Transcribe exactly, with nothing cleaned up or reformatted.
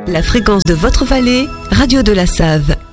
La fréquence de votre vallée, Radio de la Save.